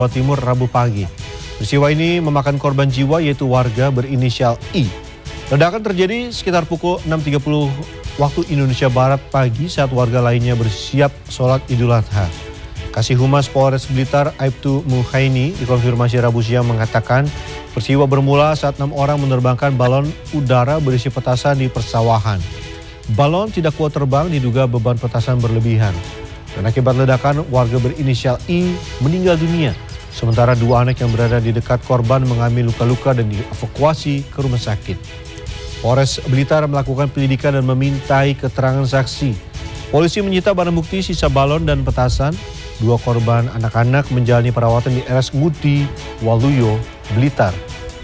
Jawa Timur Rabu pagi. Peristiwa ini memakan korban jiwa yaitu warga berinisial I. Ledakan terjadi sekitar pukul 6.30 waktu Indonesia Barat pagi saat warga lainnya bersiap sholat Idul Adha. Kasih Humas Polres Blitar Aibtu Muhaini dikonfirmasi Rabu siang mengatakan peristiwa bermula saat 6 orang menerbangkan balon udara berisi petasan di persawahan. Balon tidak kuat terbang diduga beban petasan berlebihan. Dan akibat ledakan warga berinisial I meninggal dunia. Sementara 2 anak yang berada di dekat korban mengalami luka-luka dan dievakuasi ke rumah sakit. Polres Blitar melakukan penyelidikan dan memintai keterangan saksi. Polisi menyita barang bukti sisa balon dan petasan. 2 korban anak-anak menjalani perawatan di RS Muti, Waluyo, Blitar.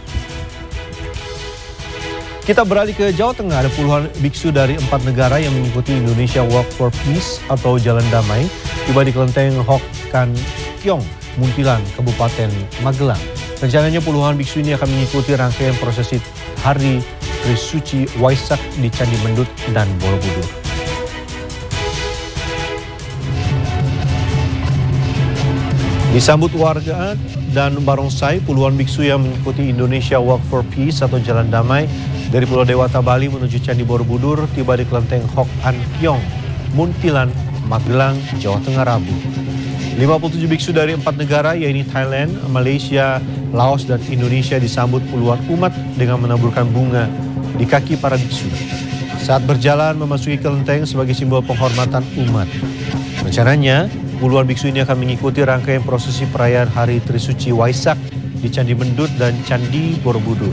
Kita beralih ke Jawa Tengah. Ada puluhan biksu dari 4 negara yang mengikuti Indonesia Walk for Peace atau Jalan Damai tiba di kelenteng Hok Kan Kiong, Muntilan, Kabupaten Magelang. Rencananya puluhan biksu ini akan mengikuti rangkaian prosesi Hari Trisuci Waisak di Candi Mendut dan Borobudur. Disambut warga dan barongsai, puluhan biksu yang mengikuti Indonesia Walk for Peace atau Jalan Damai dari Pulau Dewata, Bali menuju Candi Borobudur tiba di kelenteng Hok An Kiong, Muntilan, Magelang, Jawa Tengah Rabu. 57 biksu dari 4 negara yaitu Thailand, Malaysia, Laos, dan Indonesia disambut puluhan umat dengan menaburkan bunga di kaki para biksu. Saat berjalan memasuki kelenteng sebagai simbol penghormatan umat. Rencananya, puluhan biksu ini akan mengikuti rangkaian prosesi perayaan Hari Trisuci Waisak di Candi Mendut dan Candi Borobudur.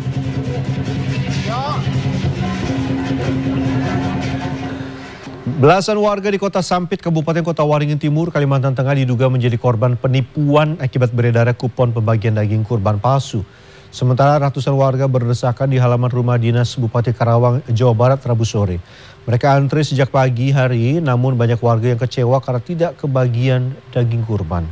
Belasan warga di Kota Sampit, Kabupaten Kota Waringin Timur, Kalimantan Tengah diduga menjadi korban penipuan akibat beredarnya kupon pembagian daging kurban palsu. Sementara ratusan warga berdesakan di halaman rumah dinas Bupati Karawang, Jawa Barat Rabu sore. Mereka antre sejak pagi hari, namun banyak warga yang kecewa karena tidak kebagian daging kurban.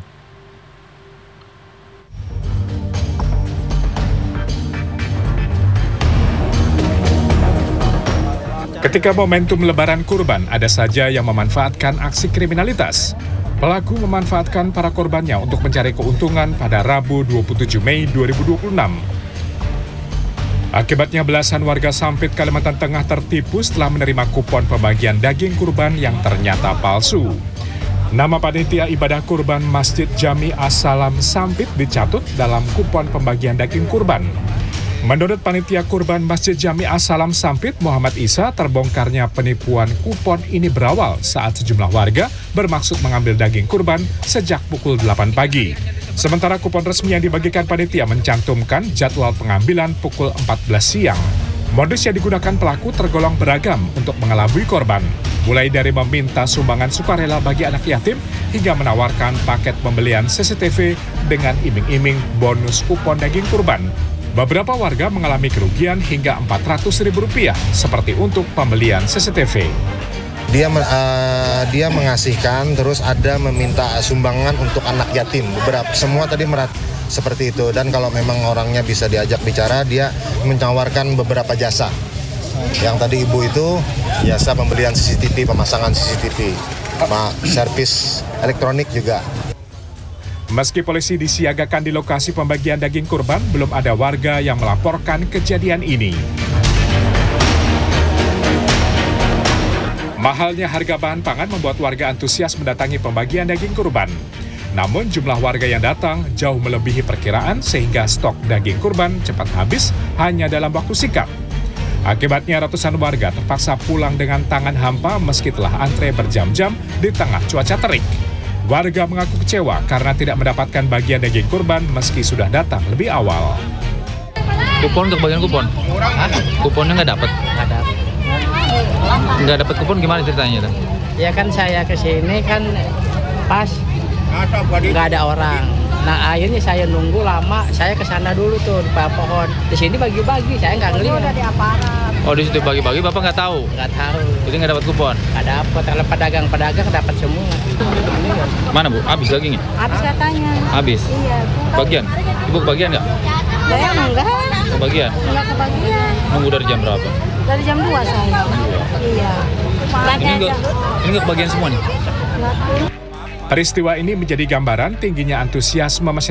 Ketika momentum lebaran kurban, ada saja yang memanfaatkan aksi kriminalitas. Pelaku memanfaatkan para korbannya untuk mencari keuntungan pada Rabu 27 Mei 2026. Akibatnya belasan warga Sampit, Kalimantan Tengah tertipu setelah menerima kupon pembagian daging kurban yang ternyata palsu. Nama panitia ibadah kurban Masjid Jami As-Salam Sampit dicatut dalam kupon pembagian daging kurban. Menurut panitia kurban Masjid Jami As-Salam Sampit, Muhammad Isa, terbongkarnya penipuan kupon ini berawal saat sejumlah warga bermaksud mengambil daging kurban sejak pukul 8 pagi. Sementara kupon resmi yang dibagikan panitia mencantumkan jadwal pengambilan pukul 14 siang. Modus yang digunakan pelaku tergolong beragam untuk mengelabui korban. Mulai dari meminta sumbangan sukarela bagi anak yatim hingga menawarkan paket pembelian CCTV dengan iming-iming bonus kupon daging kurban. Beberapa warga mengalami kerugian hingga Rp400.000 seperti untuk pembelian CCTV. Dia mengasihkan, terus ada meminta sumbangan untuk anak yatim. Semua tadi seperti itu. Dan kalau memang orangnya bisa diajak bicara, dia menawarkan beberapa jasa. Yang tadi ibu itu jasa pembelian CCTV, pemasangan CCTV, servis elektronik juga. Meski polisi disiagakan di lokasi pembagian daging kurban, belum ada warga yang melaporkan kejadian ini. Mahalnya harga bahan pangan membuat warga antusias mendatangi pembagian daging kurban. Namun jumlah warga yang datang jauh melebihi perkiraan sehingga stok daging kurban cepat habis hanya dalam waktu singkat. Akibatnya ratusan warga terpaksa pulang dengan tangan hampa meski telah antre berjam-jam di tengah cuaca terik. Warga mengaku kecewa karena tidak mendapatkan bagian daging kurban meski sudah datang lebih awal. Kupon untuk bagian kupon? Hah? Kuponnya nggak dapat? Nggak dapat. Nggak dapat kupon gimana ceritanya? Ya kan saya kesini kan pas nggak ada orang. Nah akhirnya saya nunggu lama, saya kesana dulu tuh di pohon. Di sini bagi-bagi, saya nggak ngelihat. Udah di aparat. Oh di situ bagi-bagi, Bapak nggak tahu? Nggak tahu. Jadi nggak dapat kupon? Nggak dapat. Kalau pedagang dapat semua. Mana Bu? Habis dagingnya? Habis katanya. Habis? Iya. Bagian? Ibu kebagian nggak? Saya enggak. Kebagian? Enggak kebagian. Nunggu dari jam berapa? Dari jam 2 saya. Iya. Ini nggak kebagian semua nih? Peristiwa ini menjadi gambaran tingginya antusiasme masyarakat